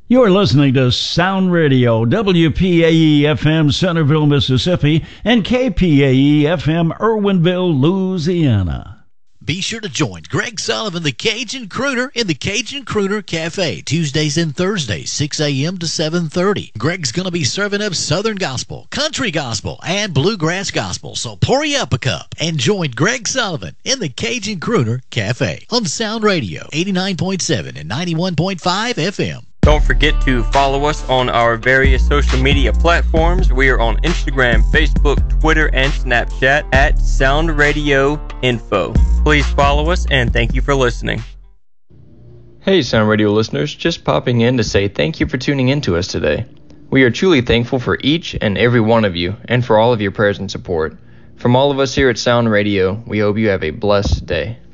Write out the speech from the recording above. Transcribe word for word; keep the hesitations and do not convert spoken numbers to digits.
You're listening to Sound Radio, W P A E F M Centerville, Mississippi, and K P A E F M Irwinville, Louisiana. Be sure to join Greg Sullivan, the Cajun Crooner, in the Cajun Crooner Cafe, Tuesdays and Thursdays, six a.m. to seven thirty. Greg's going to be serving up Southern gospel, country gospel, and bluegrass gospel, so pour you up a cup and join Greg Sullivan in the Cajun Crooner Cafe on Sound Radio, eighty-nine point seven and ninety-one point five F M. Don't forget to follow us on our various social media platforms. We are on Instagram, Facebook, Twitter, and Snapchat at Sound Radio Info. Please follow us, and thank you for listening. Hey, Sound Radio listeners, just popping in to say thank you for tuning in to us today. We are truly thankful for each and every one of you, and for all of your prayers and support. From all of us here at Sound Radio, we hope you have a blessed day.